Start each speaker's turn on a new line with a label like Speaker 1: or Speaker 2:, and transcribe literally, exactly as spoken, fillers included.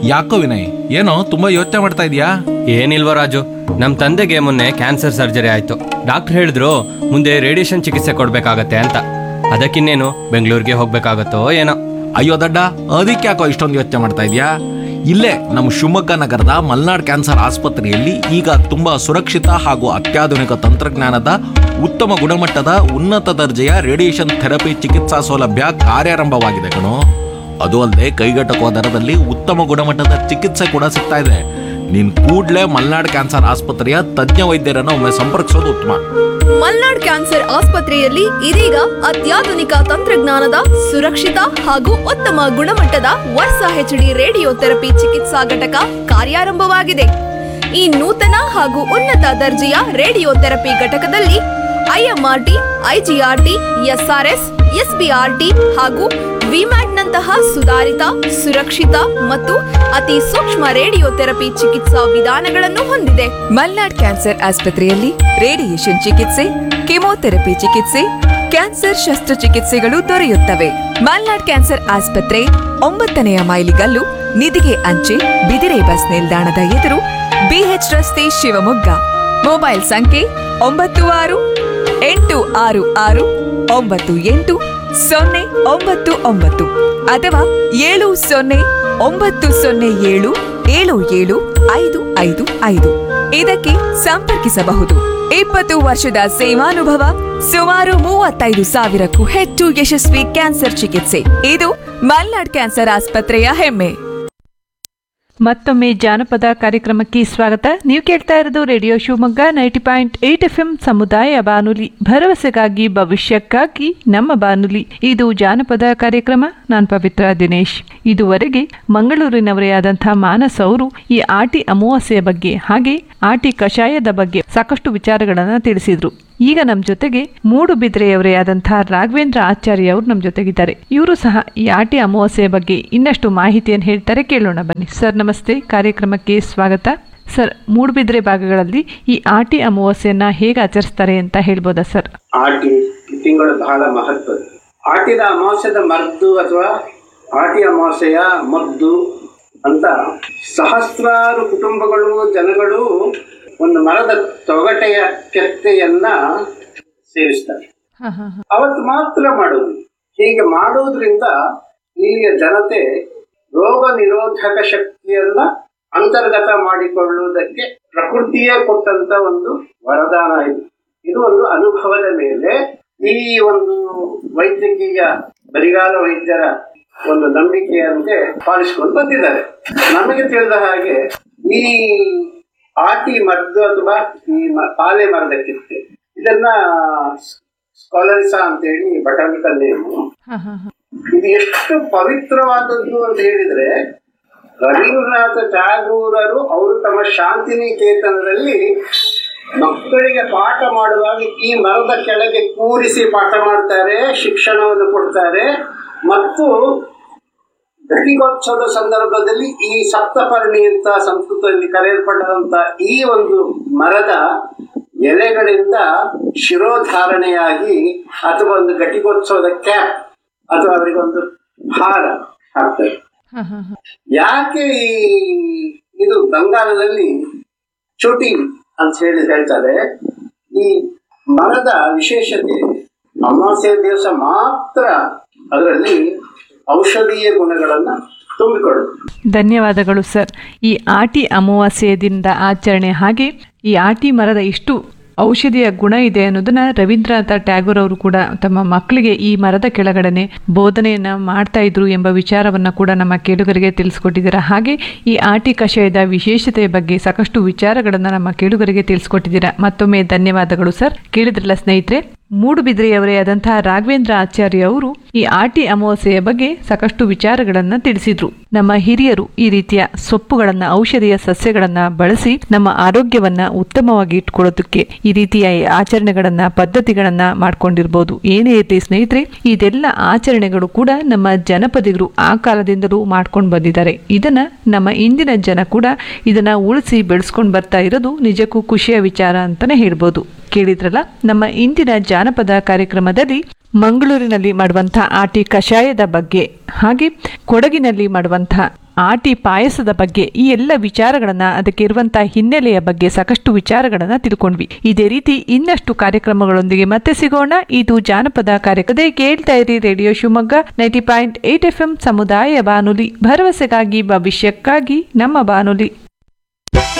Speaker 1: ಯಾಕೋ ವಿನಯ್, ಏನೋ ತುಂಬಾ ಯೋಚನೆ ಮಾಡ್ತಾ ಇದೀಯಾ?
Speaker 2: ಏನಿಲ್ವ ರಾಜು, ನಮ್ಮ ತಂದೆಗೆ ಮೊನ್ನೆ ಕ್ಯಾನ್ಸರ್ ಸರ್ಜರಿ ಆಯ್ತು. ಡಾಕ್ಟರ್ ಹೇಳಿದ್ರು ಮುಂದೆ ರೇಡಿಯೇಷನ್ ಚಿಕಿತ್ಸೆ ಕೊಡ್ಬೇಕಾಗತ್ತೆ ಅಂತ. ಅದಕ್ಕಿನ್ನೇನು ಬೆಂಗಳೂರಿಗೆ ಹೋಗ್ಬೇಕಾಗತ್ತೋ ಏನೋ.
Speaker 1: ಅಯ್ಯೋ ದಡ್ಡ, ಅದಕ್ಕೆ ಯಾಕೋ ಇಷ್ಟೊಂದು ಯೋಚನೆ ಮಾಡ್ತಾ ಇದೀಯಾ? ಇಲ್ಲೇ ನಮ್ಮ ಶಿವಮೊಗ್ಗ ನಗರದ ಮಲ್ನಾಡ್ ಕ್ಯಾನ್ಸರ್ ಆಸ್ಪತ್ರೆಯಲ್ಲಿ ಈಗ ತುಂಬಾ ಸುರಕ್ಷಿತ ಹಾಗೂ ಅತ್ಯಾಧುನಿಕ ತಂತ್ರಜ್ಞಾನದ ಉತ್ತಮ ಗುಣಮಟ್ಟದ ಉನ್ನತ ದರ್ಜೆಯ ರೇಡಿಯೇಷನ್ ಥೆರಪಿ ಚಿಕಿತ್ಸಾ ಸೌಲಭ್ಯ ಕಾರ್ಯಾರಂಭವಾಗಿದೆ ಕಣೋ. ಅದು ಅಲ್ಲದೆ ಕೈಗೆಟಕುವ ದರದಲ್ಲಿ ಉತ್ತಮ ಗುಣಮಟ್ಟದ ಚಿಕಿತ್ಸೆ ಕೂಡ ಸಿಗ್ತಾ ಇದೆ. ನೀನ್ ಕೂಡ್ಲೇ ಮಲ್ನಾಡ್ ಕ್ಯಾನ್ಸರ್ ಆಸ್ಪತ್ರೆಯ ತಜ್ಞ ವೈದ್ಯರನ್ನು ಒಮ್ಮೆ ಸಂಪರ್ಕಿಸೋದು ಉತ್ತಮ.
Speaker 3: ಮಲ್ನಾಡ್ ಕ್ಯಾನ್ಸರ್ ಆಸ್ಪತ್ರೆಯಲ್ಲಿ ಇದೀಗ ಅತ್ಯಾಧುನಿಕ ತಂತ್ರಜ್ಞಾನದ ಸುರಕ್ಷಿತ ಹಾಗೂ ಉತ್ತಮ ಗುಣಮಟ್ಟದ ವರ್ಸಾ ಹೆಚ್ಡಿ ರೇಡಿಯೋ ಥೆರಪಿ ಚಿಕಿತ್ಸಾ ಘಟಕ ಕಾರ್ಯಾರಂಭವಾಗಿದೆ. ಈ ನೂತನ ಹಾಗೂ ಉನ್ನತ ದರ್ಜೆಯ ರೇಡಿಯೋ ಥೆರಪಿ ಘಟಕದಲ್ಲಿ ಐಎಂಆರ್ಟಿ, ಐಜಿಆರ್ಟಿ, ಎಸ್ಆರ್ಎಸ್, ಎಸ್ಬಿಆರ್ಟಿ ಹಾಗೂ ವಿಮ್ಯಾಟ್ನಂತಹ ಸುಧಾರಿತ, ಸುರಕ್ಷಿತ ಮತ್ತು ಅತಿ ಸೂಕ್ಷ್ಮ ರೇಡಿಯೋ ಥೆರಪಿ ಚಿಕಿತ್ಸಾ ವಿಧಾನಗಳನ್ನು ಹೊಂದಿದೆ.
Speaker 4: ಮಲ್ನಾಡ್ ಕ್ಯಾನ್ಸರ್ ಆಸ್ಪತ್ರೆಯಲ್ಲಿ ರೇಡಿಯೇಷನ್ ಚಿಕಿತ್ಸೆ, ಕೆಮೊಥೆರಪಿ ಚಿಕಿತ್ಸೆ, ಕ್ಯಾನ್ಸರ್ ಶಸ್ತ್ರಚಿಕಿತ್ಸೆಗಳು ದೊರೆಯುತ್ತವೆ. ಮಲ್ನಾಡ್ ಕ್ಯಾನ್ಸರ್ ಆಸ್ಪತ್ರೆ ಒಂಬತ್ತನೆಯ ಮೈಲಿಗಲ್ಲು, ನಿಧಿಗೆ ಅಂಚೆ, ಬಿದಿರೆ ಬಸ್ ನಿಲ್ದಾಣದ ಎದುರು, ಬಿಎಚ್ ರಸ್ತೆ, ಶಿವಮೊಗ್ಗ. ಮೊಬೈಲ್ ಸಂಖ್ಯೆ ಒಂಬತ್ತು ಆರು ಎಂಟು ಆರು ಆರು ಒಂಬತ್ತು ಎಂಟು ಸೊನ್ನೆ ಒಂಬತ್ತು ಒಂಬತ್ತು ಅಥವಾ ಏಳು ಸೊನ್ನೆ ಒಂಬತ್ತು ಸೊನ್ನೆ ಏಳು ಏಳು ಏಳು ಐದು ಐದು ಐದು ಇದಕ್ಕೆ ಸಂಪರ್ಕಿಸಬಹುದು. ಇಪ್ಪತ್ತು ವರ್ಷದ ಸೇವಾನುಭವ, ಸುಮಾರು ಮೂವತ್ತೈದು ಸಾವಿರಕ್ಕೂ ಹೆಚ್ಚು ಯಶಸ್ವಿ ಕ್ಯಾನ್ಸರ್ ಚಿಕಿತ್ಸೆ. ಇದು ಮಲ್ನಾಡ್ ಕ್ಯಾನ್ಸರ್ ಆಸ್ಪತ್ರೆಯ ಹೆಮ್ಮೆ.
Speaker 5: ಮತ್ತೊಮ್ಮೆ ಜಾನಪದ ಕಾರ್ಯಕ್ರಮಕ್ಕೆ ಸ್ವಾಗತ. ನೀವು ಕೇಳ್ತಾ ಇರೋದು radio Shivamogga ninety point eight F M ಸಮುದಾಯ ಬಾನುಲಿ, ಭರವಸೆಗಾಗಿ ಭವಿಷ್ಯಕ್ಕಾಗಿ ನಮ್ಮ ಬಾನುಲಿ. ಇದು ಜಾನಪದ ಕಾರ್ಯಕ್ರಮ. ನಾನು ಪವಿತ್ರ ದಿನೇಶ್. ಇದುವರೆಗೆ ಮಂಗಳೂರಿನವರೇ ಆದಂತಹ ಮಾನಸ್ ಅವರು ಈ ಆಟಿ ಅಮಾವಾಸ್ಯೆಯ ಬಗ್ಗೆ ಹಾಗೆ ಆಟಿ ಕಷಾಯದ ಬಗ್ಗೆ ಸಾಕಷ್ಟು ವಿಚಾರಗಳನ್ನ ತಿಳಿಸಿದ್ರು. ಈಗ ನಮ್ಮ ಜೊತೆಗೆ ಮೂಡುಬಿದ್ರೆಯವರೇ ಆದಂತಹ ರಾಘವೇಂದ್ರ ಆಚಾರ್ಯ ಅವರು ನಮ್ಮ ಜೊತೆಗಿದ್ದಾರೆ. ಇವರು ಸಹ ಈ ಆಟಿ ಅಮಾವಾಸ್ಯೆಯ ಬಗ್ಗೆ ಇನ್ನಷ್ಟು ಮಾಹಿತಿಯನ್ನು ಹೇಳ್ತಾರೆ, ಕೇಳೋಣ ಬನ್ನಿ. ಸರ್ ನಮಸ್ತೆ, ಕಾರ್ಯಕ್ರಮಕ್ಕೆ ಸ್ವಾಗತ. ಸರ್, ಮೂಡುಬಿದ್ರೆ ಭಾಗಗಳಲ್ಲಿ ಈ ಆಟಿ ಅಮಾವಾಸ್ಯೆಯನ್ನ ಹೇಗೆ ಆಚರಿಸ್ತಾರೆ ಅಂತ ಹೇಳ್ಬೋದಾ ಸರ್?
Speaker 6: ಆಟಿ ತಿಂಗಳು ಬಹಳ ಮಹತ್ವ. ಆಟಿದ ಅಮಾವಾಸ್ಯದ ಮರ್ದು ಅಥವಾ ಆಟಿ ಅಮಾವಾಸ್ಯೆಯ ಮದ್ದು ಅಂತ ಸಹಸ್ರಾರು ಕುಟುಂಬಗಳು, ಜನಗಳು ಒಂದು ಮರದ ತೊಗಟೆಯ ಕೆತ್ತೆಯನ್ನ ಸೇವಿಸ್ತಾರೆ. ಅವತ್ತು ಮಾತ್ರ ಮಾಡುವುದು. ಹೀಗೆ ಮಾಡುವುದರಿಂದ ಇಲ್ಲಿಯ ಜನತೆ ರೋಗ ನಿರೋಧಕ ಶಕ್ತಿಯನ್ನ ಅಂತರ್ಗತ ಮಾಡಿಕೊಳ್ಳುವುದಕ್ಕೆ ಪ್ರಕೃತಿಯೇ ಕೊಟ್ಟಂತ ಒಂದು ವರದಾನ ಇದು. ಇದು ಒಂದು ಅನುಭವದ ಮೇಲೆ ಈ ಒಂದು ವೈದ್ಯಕೀಯ ಬರಿಗಾಲ ವೈದ್ಯರ ಒಂದು ನಂಬಿಕೆಯಂತೆ ಪಾಲಿಸಿಕೊಂಡು ಬಂದಿದ್ದಾರೆ. ನಮಗೆ ತಿಳಿದ ಹಾಗೆ ಈ ಆಟಿ ಮದ್ದು ಅಥವಾ ಈ ಪಾಲೆ ಮರದ ಕಿತ್ತೆ, ಇದನ್ನ ಸ್ಕಾಲರಿಸಾ ಅಂತ ಹೇಳಿ ಬಟಾನಿಕಲ್ ನೇಮು. ಇದು ಎಷ್ಟು ಪವಿತ್ರವಾದದ್ದು ಅಂತ ಹೇಳಿದ್ರೆ, ರವೀಂದ್ರನಾಥ ಟ್ಯಾಗೂರರು ಅವರು ತಮ್ಮ ಶಾಂತಿನಿಕೇತನದಲ್ಲಿ ಮಕ್ಕಳಿಗೆ ಪಾಠ ಮಾಡುವಾಗ ಈ ಮರದ ಕೆಳಗೆ ಕೂರಿಸಿ ಪಾಠ ಮಾಡ್ತಾರೆ, ಶಿಕ್ಷಣವನ್ನು ಕೊಡ್ತಾರೆ. ಮತ್ತು ಘಟಿಕೋತ್ಸವದ ಸಂದರ್ಭದಲ್ಲಿ ಈ ಸಪ್ತಪರ್ಣಿ ಅಂತ ಸಂಸ್ಕೃತದಲ್ಲಿ ಕರೆಯಲ್ಪಟ್ಟಂತ ಈ ಒಂದು ಮರದ ಎಲೆಗಳಿಂದ ಶಿರೋಧಾರಣೆಯಾಗಿ ಅಥವಾ ಒಂದು ಘಟಿಕೋತ್ಸವದ ಕ್ಯಾಪ್ ಅಥವಾ ಅವರಿಗೊಂದು ಹಾರ ಹಾಕ್ತಾರೆ. ಯಾಕೆ ಈ ಇದು ಬಂಗಾಳದಲ್ಲಿ ಚೋಟಿ ಅಂತ ಹೇಳಿ ಹೇಳ್ತಾರೆ. ಈ ಮರದ ವಿಶೇಷತೆ ಅಮಾವಾಸ್ಯೆ ದಿವಸ ಮಾತ್ರ ಅದರಲ್ಲಿ ಔಷಧೀಯ ಗುಣಗಳನ್ನ ತುಂಬಿಕೊಳ್ಳುತ್ತೆ.
Speaker 5: ಧನ್ಯವಾದಗಳು ಸರ್. ಈ ಆಟಿ ಅಮಾವಾಸ್ಯೆಯ ದಿನದ ಆಚರಣೆ ಹಾಗೆ ಈ ಆಟಿ ಮರದ ಇಷ್ಟು ಔಷಧಿಯ ಗುಣ ಇದೆ ಅನ್ನೋದನ್ನ ರವೀಂದ್ರನಾಥ ಟ್ಯಾಗೋರ್ ಅವರು ಕೂಡ ತಮ್ಮ ಮಕ್ಕಳಿಗೆ ಈ ಮರದ ಕೆಳಗಡೆ ಬೋಧನೆಯನ್ನ ಮಾಡ್ತಾ ಇದ್ರು ಎಂಬ ವಿಚಾರವನ್ನ ಕೂಡ ನಮ್ಮ ಕೇಳುಗರಿಗೆ ತಿಳಿಸ್ಕೊಟ್ಟಿದ್ದೀರಾ. ಹಾಗೆ ಈ ಆಟಿ ಕಷಾಯದ ವಿಶೇಷತೆಯ ಬಗ್ಗೆ ಸಾಕಷ್ಟು ವಿಚಾರಗಳನ್ನ ನಮ್ಮ ಕೇಳುಗರಿಗೆ ತಿಳಿಸ್ಕೊಟ್ಟಿದ್ದೀರಾ. ಮತ್ತೊಮ್ಮೆ ಧನ್ಯವಾದಗಳು ಸರ್. ಕೇಳಿದ್ರಲ್ಲ ಸ್ನೇಹಿತರೆ, ಮೂಡುಬಿದ್ರೆಯವರೇ ಆದಂತಹ ರಾಘವೇಂದ್ರ ಆಚಾರ್ಯ ಅವರು ಈ ಆಟಿ ಅಮಾವಾಸ್ಯೆಯ ಬಗ್ಗೆ ಸಾಕಷ್ಟು ವಿಚಾರಗಳನ್ನ ತಿಳಿಸಿದ್ರು. ನಮ್ಮ ಹಿರಿಯರು ಈ ರೀತಿಯ ಸೊಪ್ಪುಗಳನ್ನ, ಔಷಧೀಯ ಸಸ್ಯಗಳನ್ನ ಬಳಸಿ ನಮ್ಮ ಆರೋಗ್ಯವನ್ನ ಉತ್ತಮವಾಗಿ ಇಟ್ಕೊಳ್ಳೋದಕ್ಕೆ ಈ ರೀತಿಯ ಆಚರಣೆಗಳನ್ನ, ಪದ್ಧತಿಗಳನ್ನ ಮಾಡ್ಕೊಂಡಿರ್ಬೋದು. ಏನೇ ಇರಲಿ ಸ್ನೇಹಿತರೆ, ಇದೆಲ್ಲ ಆಚರಣೆಗಳು ಕೂಡ ನಮ್ಮ ಜನಪದಿಗರು ಆ ಕಾಲದಿಂದಲೂ ಮಾಡ್ಕೊಂಡು ಬಂದಿದ್ದಾರೆ. ಇದನ್ನ ನಮ್ಮ ಇಂದಿನ ಜನ ಕೂಡ ಇದನ್ನ ಉಳಿಸಿ ಬೆಳೆಸ್ಕೊಂಡು ಬರ್ತಾ ಇರೋದು ನಿಜಕ್ಕೂ ಖುಷಿಯ ವಿಚಾರ ಅಂತಾನೆ ಹೇಳ್ಬೋದು. ಕೇಳಿದ್ರಲ್ಲ, ನಮ್ಮ ಇಂದಿನ ಜಾನಪದ ಕಾರ್ಯಕ್ರಮದಲ್ಲಿ ಮಂಗಳೂರಿನಲ್ಲಿ ಮಾಡುವಂಥ ಆಟಿ ಕಷಾಯದ ಬಗ್ಗೆ ಹಾಗೆ ಕೊಡಗಿನಲ್ಲಿ ಮಾಡುವಂಥ ಆಟಿ ಪಾಯಸದ ಬಗ್ಗೆ ಈ ಎಲ್ಲ ವಿಚಾರಗಳನ್ನ ಅದಕ್ಕೆ ಇರುವಂತಹ ಹಿನ್ನೆಲೆಯ ಬಗ್ಗೆ ಸಾಕಷ್ಟು ವಿಚಾರಗಳನ್ನ ತಿಳ್ಕೊಂಡ್ವಿ. ಇದೇ ರೀತಿ ಇನ್ನಷ್ಟು ಕಾರ್ಯಕ್ರಮಗಳೊಂದಿಗೆ ಮತ್ತೆ ಸಿಗೋಣ. ಇದು ಜಾನಪದ ಕಾರ್ಯಕ್ರಮ. ಕೇಳ್ತಾ ಇರಿ radio Shivamogga ninety point eight F M ಸಮುದಾಯ ಬಾನುಲಿ, ಭರವಸೆಗಾಗಿ ಭವಿಷ್ಯಕ್ಕಾಗಿ ನಮ್ಮ ಬಾನುಲಿ.